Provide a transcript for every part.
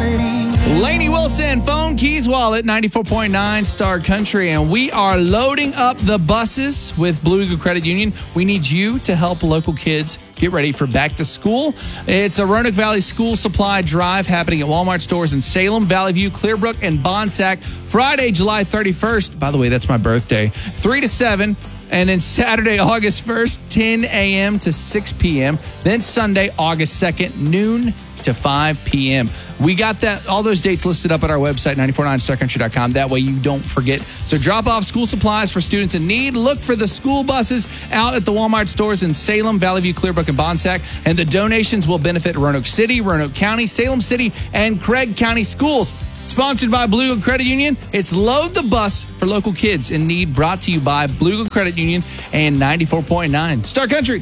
Lainey Wilson, phone, keys, wallet, 94.9 Star Country. And we are loading up the buses with Blue Eagle Credit Union. We need you to help local kids get ready for back to school. It's a Roanoke Valley School Supply Drive happening at Walmart stores in Salem, Valley View, Clearbrook, and Bonsack. Friday, July 31st. By the way, that's my birthday. 3 to 7. And then Saturday, August 1st, 10 a.m. to 6 p.m. Then Sunday, August 2nd, noon to 5 p.m. We got all those dates listed up at our website, 949starcountry.com. That way you don't forget. So drop off school supplies for students in need. Look for the school buses out at the Walmart stores in Salem, Valley View, Clearbrook, and Bonsack. And the donations will benefit Roanoke City, Roanoke County, Salem City, and Craig County Schools. Sponsored by Blue Eagle Credit Union, it's Load the Bus for local kids in need, brought to you by Blue Eagle Credit Union and 94.9 Star Country.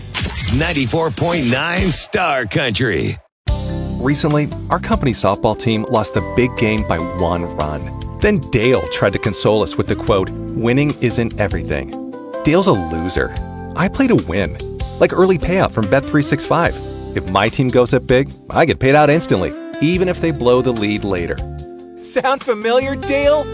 94.9 Star Country. Recently, our company softball team lost the big game by 1 run. Then Dale tried to console us with the quote, "Winning isn't everything." Dale's a loser. I play to win, like early payout from Bet365. If my team goes up big, I get paid out instantly, even if they blow the lead later. Sound familiar, Dale?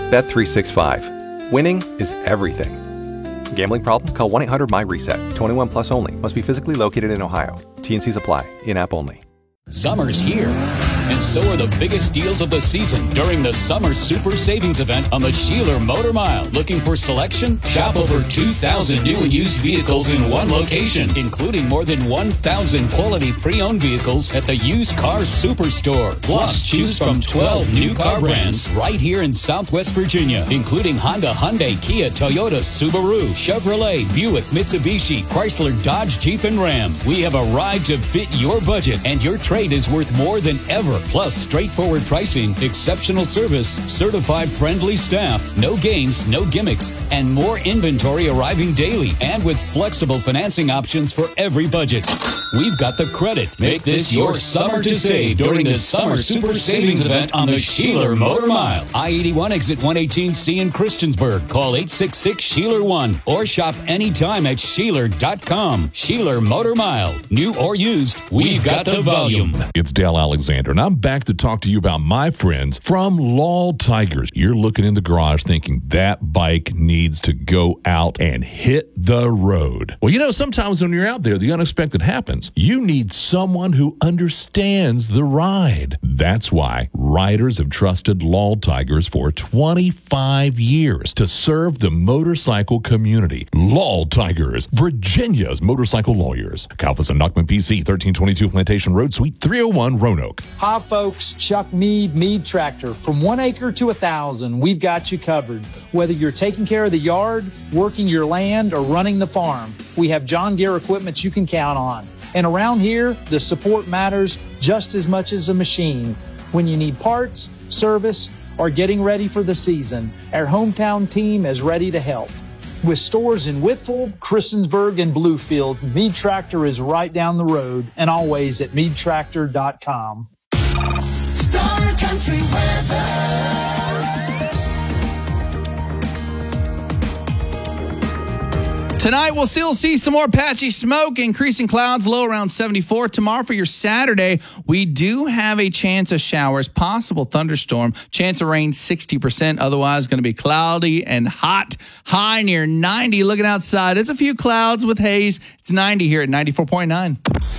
Bet365. Winning is everything. Gambling problem? Call 1-800-MY-RESET. 21 plus only. Must be physically located in Ohio. T&Cs apply. In-app only. Summer's here, and so are the biggest deals of the season during the Summer Super Savings Event on the Sheeler Motor Mile. Looking for selection? Shop over 2,000 new and used vehicles in one location, including more than 1,000 quality pre-owned vehicles at the Used Car Superstore. Plus, choose from 12 new car brands right here in Southwest Virginia, including Honda, Hyundai, Kia, Toyota, Subaru, Chevrolet, Buick, Mitsubishi, Chrysler, Dodge, Jeep, and Ram. We have a ride to fit your budget, and your trade is worth more than ever. Plus, straightforward pricing, exceptional service, certified friendly staff, no games, no gimmicks, and more inventory arriving daily, and with flexible financing options for every budget. We've got the credit. Make this your summer to save during the Summer Super Savings Event on the Sheeler Motor Mile. I-81 exit 118C in Christiansburg. Call 866-SHEELER1 or shop anytime at Sheeler.com. Sheeler Motor Mile. New or used, we've got the volume. It's Dale Alexander, and I'm back to talk to you about my friends from Law Tigers. You're looking in the garage thinking that bike needs to go out and hit the road. Well, you know, sometimes when you're out there, the unexpected happens. You need someone who understands the ride. That's why riders have trusted Law Tigers for 25 years to serve the motorcycle community. Law Tigers, Virginia's motorcycle lawyers. Kalfas and Nachman PC, 1322 Plantation Road, Suite 301, Roanoke. Hi, folks. Chuck Mead Tractor. From 1 acre to 1,000, we've got you covered. Whether you're taking care of the yard, working your land, or running the farm, we have John Deere equipment you can count on. And around here, the support matters just as much as a machine. When you need parts, service, or getting ready for the season, our hometown team is ready to help. With stores in Whitfield, Christiansburg, and Bluefield, Mead Tractor is right down the road and always at meadtractor.com. Star Country weather. Tonight, we'll still see some more patchy smoke, increasing clouds, low around 74. Tomorrow for your Saturday, we do have a chance of showers, possible thunderstorm, chance of rain 60%. Otherwise, going to be cloudy and hot, high near 90. Looking outside, there's a few clouds with haze. It's 90 here at 94.9.